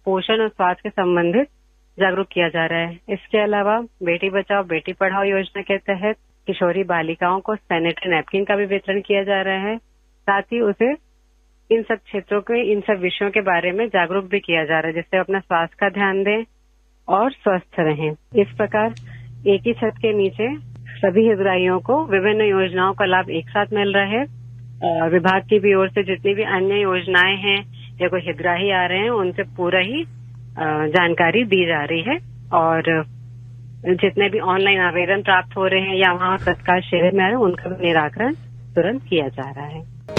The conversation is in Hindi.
पोषण और स्वास्थ्य के संबंधित जागरूक किया जा रहा है। इसके अलावा बेटी बचाओ बेटी पढ़ाओ योजना के तहत किशोरी बालिकाओं को सैनिटरी नैपकिन का भी वितरण किया जा रहा है। साथ ही उसे इन सब क्षेत्रों के इन सब विषयों के बारे में जागरूक भी किया जा रहा है, जिससे अपना स्वास्थ्य का ध्यान दें और स्वस्थ रहें। इस प्रकार एक ही छत के नीचे सभी हितग्राहियों को विभिन्न योजनाओं का लाभ एक साथ मिल रहा है और विभाग की भी ओर से जितनी भी अन्य योजनाएं हैं या कोई हितग्राही आ रहे हैं उनसे पूरा ही जानकारी दी जा रही है और जितने भी ऑनलाइन आवेदन प्राप्त हो रहे हैं या वहाँ तत्काल शिविर में आ रहे हैं उनका भी निराकरण तुरंत किया जा रहा है।